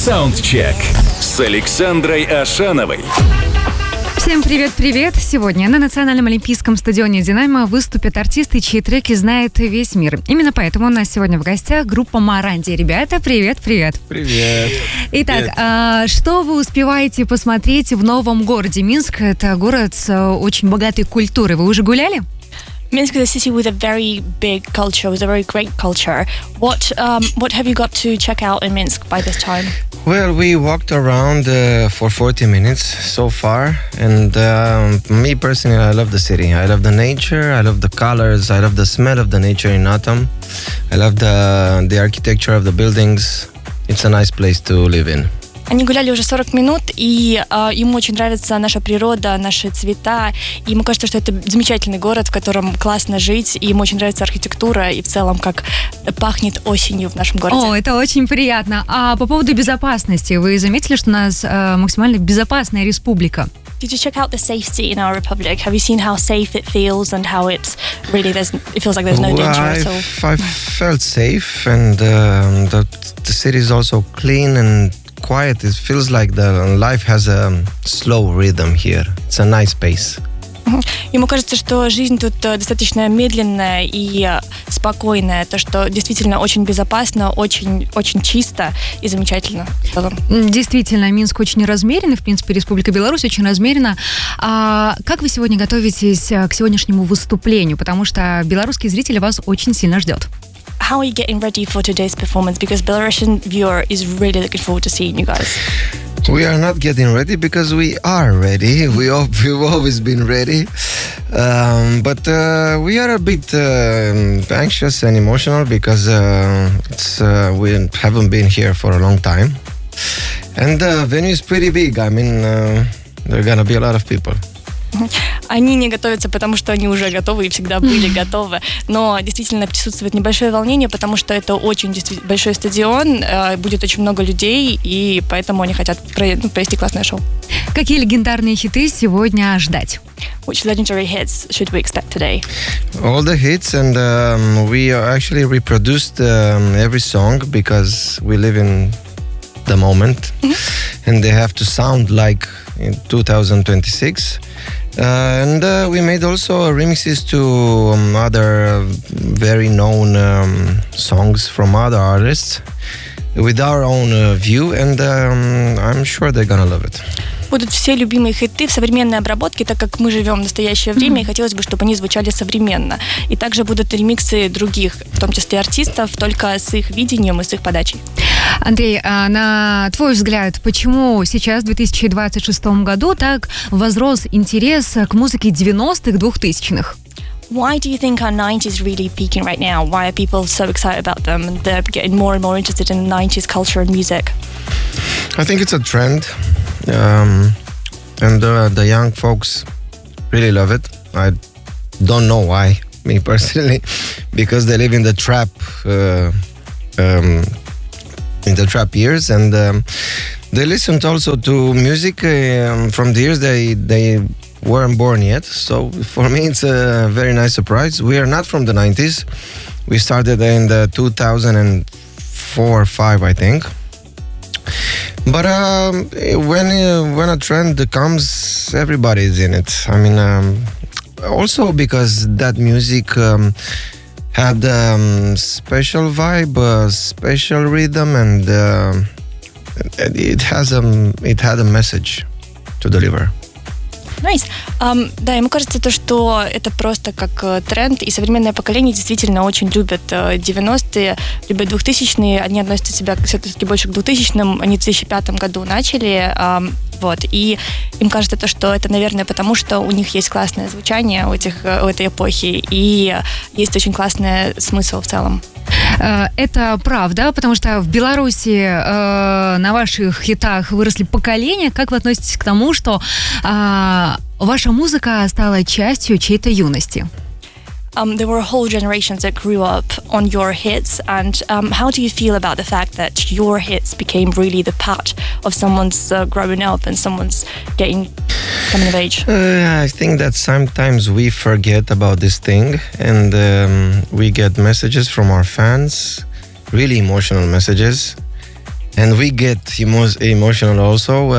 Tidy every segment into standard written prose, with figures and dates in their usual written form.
Саундчек с Александрой Ашановой. Всем привет-привет! Сегодня на Национальном олимпийском стадионе «Динамо» выступят артисты, чьи треки знает весь мир. Именно поэтому у нас сегодня в гостях группа «Моранди». Ребята, привет-привет! Привет! Итак, что вы успеваете посмотреть в новом городе? Минск – это город с очень богатой культурой. Вы уже гуляли? Minsk is a city with a very big culture, with a very great culture. What have you got to check out in Minsk by this time? Well, we walked around for 40 minutes so far, and me personally, I love the city. I love the nature, I love the colors, I love the smell of the nature in autumn. I love the architecture of the buildings. It's a nice place to live in. Они гуляли уже 40 минут, и ему очень нравится наша природа, наши цвета. И ему кажется, что это замечательный город, в котором классно жить. И ему очень нравится архитектура и в целом, как пахнет осенью в нашем городе. О, это очень приятно. А по поводу безопасности, вы заметили, что у нас максимально безопасная республика? Did you check out the safety in our republic? Have you seen how safe it feels and how it feels like there's no danger at all? I felt safe, and the city is also clean and quiet. It feels like the life has a slow rhythm here. It's a nice pace. Ему кажется, что жизнь тут достаточно медленная и спокойная, то, что действительно очень безопасно, очень, очень чисто и замечательно. Действительно, Минск очень размеренный, в принципе, Республика Беларусь очень размерена. А как вы сегодня готовитесь к сегодняшнему выступлению? Потому что белорусский зритель вас очень сильно ждет. How are you getting ready for today's performance? Because Belarusian viewer is really looking forward to seeing you guys. We are not getting ready because we are ready. We've always been ready. But we are a bit anxious and emotional because we haven't been here for a long time. And the venue is pretty big. I mean, there are going to be a lot of people. Они не готовятся, потому что они уже готовы и всегда были готовы. Но действительно присутствует небольшое волнение, потому что это очень большой стадион, будет очень много людей, и поэтому они хотят провести классное шоу. Какие легендарные хиты сегодня ждать? Which legendary hits should we expect today? All the hits, and we actually reproduced every song because we live in the moment, and they have to sound like in 2026. And we made also remixes to other very known songs from other artists with our own view, and I'm sure they're gonna love it. Будут все любимые хиты в современной обработке, так как мы живем в настоящее время, и хотелось бы, чтобы они звучали современно. И также будут ремиксы других, в том числе артистов, только с их видением и с их подачей. Андрей, на твой взгляд, почему сейчас, в 2026 году, так возрос интерес к музыке 90-х, 2000-х? Why do you think our 90s really peaking right now? Why are people so excited about them and they're getting more and more interested in 90s culture and music? I think it's a trend, and the young folks really love it. I don't know why, me personally, because they live in the trap years, and they listened also to music from the years they weren't born yet. So for me, it's a very nice surprise. We are not from the 90s. We started in the 2004 or 5, I think. But when a trend comes, everybody's in it. I mean, also because that music had special vibe, special rhythm, and it had a message to deliver. Nice. Да, ему кажется, что это просто как тренд, и современное поколение действительно очень любят 90-е, любят 2000-е, они относятся себя все-таки больше к 2000-м, они в 2005 году начали, вот, и им кажется, что это, наверное, потому что у них есть классное звучание у этой эпохи, и есть очень классный смысл в целом. Это правда, потому что в Беларуси на ваших хитах выросли поколения. Как вы относитесь к тому, что ваша музыка стала частью чьей-то юности? There were whole generations that grew up on your hits, and how do you feel about the fact that your hits became really the part of someone's growing up and someone's coming of age? I think that sometimes we forget about this thing, and we get messages from our fans, really emotional messages, and we get emotional also.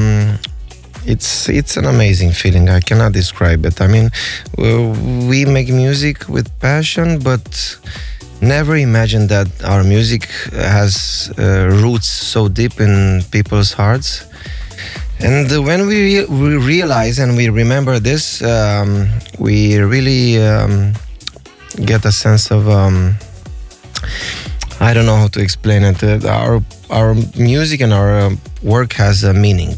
It's an amazing feeling. I cannot describe it. I mean, we make music with passion, but never imagine that our music has roots so deep in people's hearts. And when we realize and we remember this, we really get a sense of I don't know how to explain it. Our music and our work has a meaning.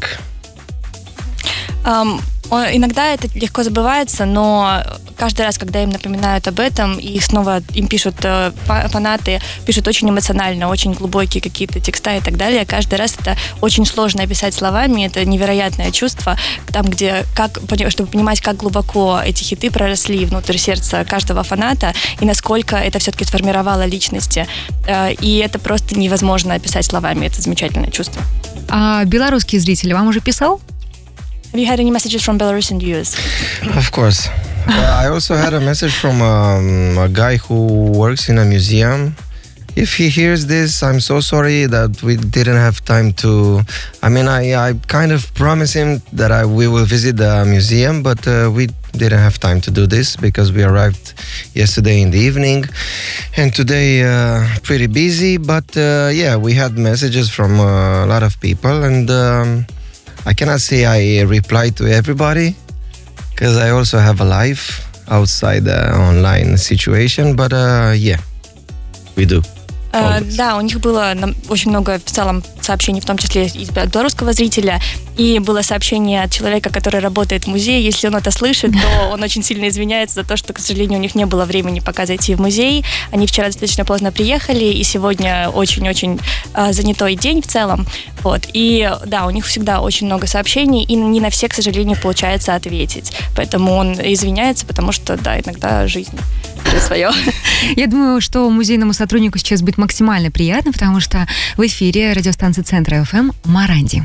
Иногда это легко забывается, но каждый раз, когда им напоминают об этом, и снова им пишут фанаты, пишут очень эмоционально, очень глубокие какие-то текста и так далее, каждый раз это очень сложно описать словами, это невероятное чувство, там, где, чтобы понимать, как глубоко эти хиты проросли внутрь сердца каждого фаната, и насколько это все-таки сформировало личности. И это просто невозможно описать словами, это замечательное чувство. А белорусский зритель вам уже писал? Have you had any messages from Belarusian viewers? Of course. I also had a message from a guy who works in a museum. If he hears this, I'm so sorry that we didn't have time to... I mean, I kind of promised him that we will visit the museum, but we didn't have time to do this because we arrived yesterday in the evening. And today, pretty busy. But yeah, we had messages from a lot of people, and... I cannot say I reply to everybody because I also have a life outside the online situation, but yeah, we do. Да, у них было очень много в целом сообщений, в том числе от белорусского зрителя, и было сообщение от человека, который работает в музее. Если он это слышит, то он очень сильно извиняется за то, что, к сожалению, у них не было времени пока зайти в музей. Они вчера достаточно поздно приехали, и сегодня очень-очень занятой день в целом. Вот. И да, у них всегда очень много сообщений, и не на все, к сожалению, получается ответить. Поэтому он извиняется, потому что, да, иногда жизнь свое. Я думаю, что музейному сотруднику сейчас будет максимально приятно, потому что в эфире радиостанции Центра ФМ «Моранди».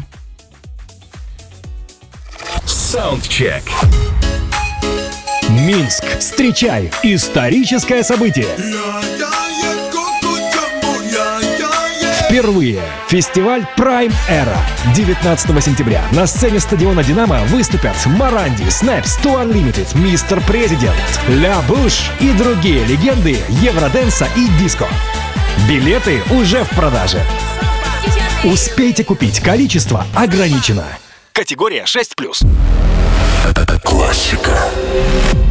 Саундчек. Минск. Встречай историческое событие. Впервые фестиваль Prime Era. 19 сентября на сцене стадиона «Динамо» выступят Моранди, Снэпс, Too Unlimited, Мистер Президент, Ля Буш и другие легенды евроденса и диско. Билеты уже в продаже. Успейте купить, количество ограничено. Категория 6+. Классика.